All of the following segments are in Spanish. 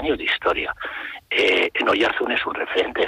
años de historia. En Oyarzún es un referente,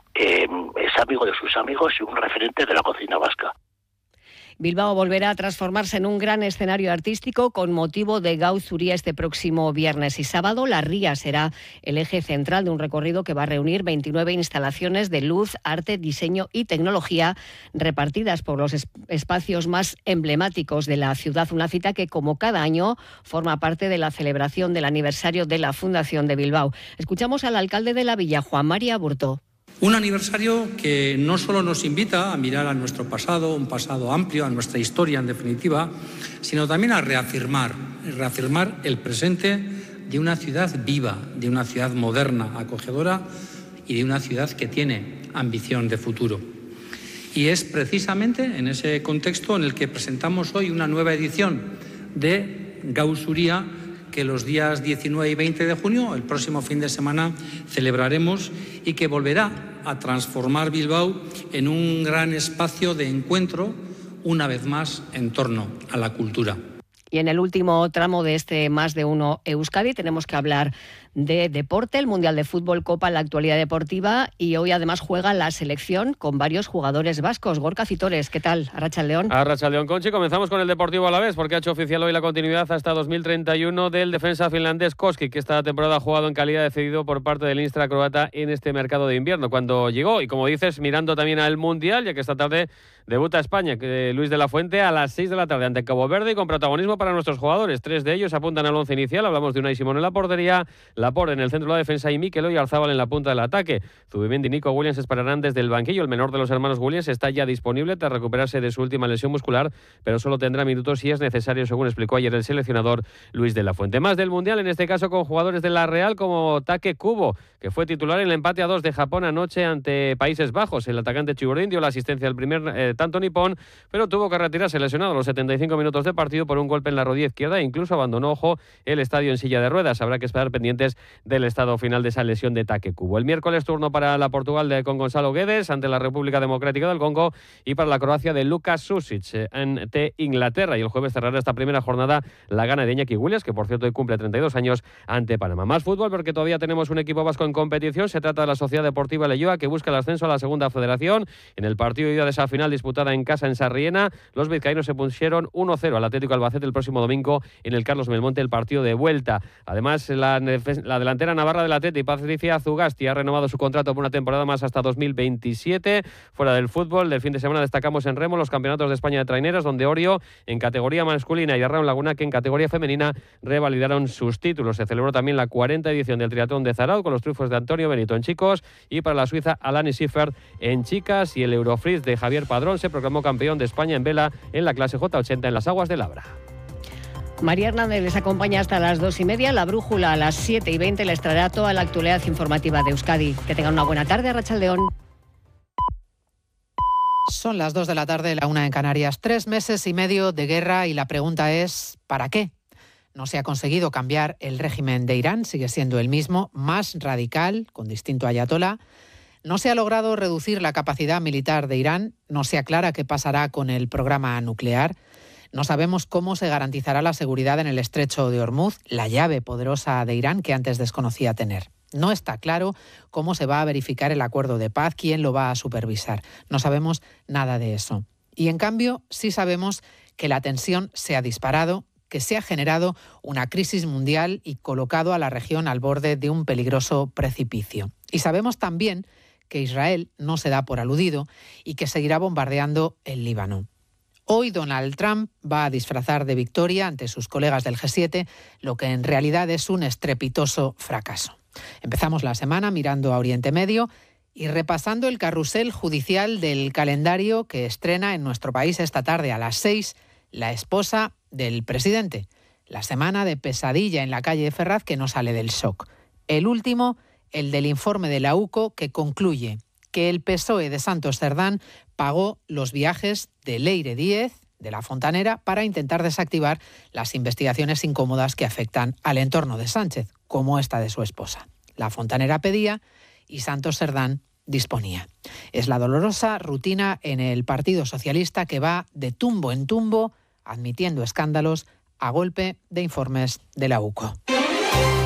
es amigo de sus amigos y un referente de la cocina vasca. Bilbao volverá a transformarse en un gran escenario artístico con motivo de Gauz Zuria este próximo viernes y sábado. La Ría será el eje central de un recorrido que va a reunir 29 instalaciones de luz, arte, diseño y tecnología repartidas por los espacios más emblemáticos de la ciudad. Una cita que, como cada año, forma parte de la celebración del aniversario de la Fundación de Bilbao. Escuchamos al alcalde de la villa, Juan María Aburto. Un aniversario que no solo nos invita a mirar a nuestro pasado, un pasado amplio, a nuestra historia en definitiva, sino también a reafirmar el presente de una ciudad viva, de una ciudad moderna, acogedora y de una ciudad que tiene ambición de futuro. Y es precisamente en ese contexto en el que presentamos hoy una nueva edición de Gauz Zuria, que los días 19 y 20 de junio, el próximo fin de semana, celebraremos y que volverá a transformar Bilbao en un gran espacio de encuentro, una vez más, en torno a la cultura. Y en el último tramo de este Más de Uno Euskadi tenemos que hablar de deporte, el Mundial de Fútbol, Copa, la actualidad deportiva, y hoy además juega la selección con varios jugadores vascos. Gorka Citores, ¿qué tal? Arratsaldeon. Arratsaldeon, Conchi. Comenzamos con el Deportivo Alavés, porque ha hecho oficial hoy la continuidad hasta 2031 del defensa finlandés Koski, que esta temporada ha jugado en calidad de cedido por parte del Instra croata en este mercado de invierno. Cuando llegó, y como dices, mirando también al Mundial, ya que esta tarde debuta España, Luis de la Fuente, a las 6 de la tarde ante Cabo Verde, y con protagonismo para nuestros jugadores. 3 de ellos apuntan al 11 inicial. Hablamos de Unai Simón en la portería, Laporte en el centro de la defensa y Mikel Oyarzabal en la punta del ataque. Zubimendi y Nico Williams esperarán desde el banquillo. El menor de los hermanos Williams está ya disponible tras recuperarse de su última lesión muscular, pero solo tendrá minutos si es necesario, según explicó ayer el seleccionador Luis de la Fuente. Más del Mundial, en este caso con jugadores de la Real como Take Kubo, que fue titular en el empate a 2 de Japón anoche ante Países Bajos. El atacante chiburrín dio la asistencia al primer tanto nipón, pero tuvo que retirarse lesionado a los 75 minutos de partido por un golpe en la rodilla izquierda e incluso abandonó, el estadio en silla de ruedas. Habrá que esperar pendientes del estado final de esa lesión de Take Kubo. El miércoles turno para la Portugal con Gonzalo Guedes ante la República Democrática del Congo y para la Croacia de Lukas Susic ante Inglaterra. Y el jueves cerrará esta primera jornada la gana de Iñaki Williams, que por cierto hoy cumple 32 años, ante Panamá. Más fútbol porque todavía tenemos un equipo vasco en competición. Se trata de la Sociedad Deportiva Leioa, que busca el ascenso a la segunda federación. En el partido de ida de esa final disputada en casa en Sarriena, los vizcaínos se pusieron 1-0 al Atlético Albacete el próximo domingo en el Carlos Belmonte, el partido de vuelta. Además, la delantera navarra del Atleti, Patricia Zugasti, ha renovado su contrato por una temporada más hasta 2027. Fuera del fútbol, del fin de semana destacamos en remo los campeonatos de España de traineros, donde Orio en categoría masculina y Arraun Laguna, que en categoría femenina revalidaron sus títulos. Se celebró también la 40ª edición del triatlón de Zarauz con los triunfos de Antonio Benito en chicos y para la suiza Alani Siffert en chicas, y el Eurofreeze de Javier Padrón se proclamó campeón de España en vela en la clase J80 en las aguas de Labra. María Hernández les acompaña hasta las 2:30. La brújula a las 7:20 les traerá toda la actualidad informativa de Euskadi. Que tengan una buena tarde, Arratsaldeon. Son las 2 de la tarde, la 1 en Canarias. 3 meses y medio de guerra y la pregunta es ¿para qué? No se ha conseguido cambiar el régimen de Irán, sigue siendo el mismo, más radical, con distinto ayatolá. No se ha logrado reducir la capacidad militar de Irán, no se aclara qué pasará con el programa nuclear. No sabemos cómo se garantizará la seguridad en el estrecho de Hormuz, la llave poderosa de Irán que antes desconocía tener. No está claro cómo se va a verificar el acuerdo de paz, quién lo va a supervisar. No sabemos nada de eso. Y en cambio, sí sabemos que la tensión se ha disparado, que se ha generado una crisis mundial y colocado a la región al borde de un peligroso precipicio. Y sabemos también que Israel no se da por aludido y que seguirá bombardeando el Líbano. Hoy Donald Trump va a disfrazar de victoria ante sus colegas del G7 lo que en realidad es un estrepitoso fracaso. Empezamos la semana mirando a Oriente Medio y repasando el carrusel judicial del calendario que estrena en nuestro país esta tarde a las 6 la esposa del presidente. La semana de pesadilla en la calle de Ferraz que no sale del shock. El último, el del informe de la UCO que concluye que el PSOE de Santos Cerdán pagó los viajes de Leire Díez, de La Fontanera, para intentar desactivar las investigaciones incómodas que afectan al entorno de Sánchez, como esta de su esposa. La Fontanera pedía y Santos Cerdán disponía. Es la dolorosa rutina en el Partido Socialista que va de tumbo en tumbo, admitiendo escándalos a golpe de informes de la UCO.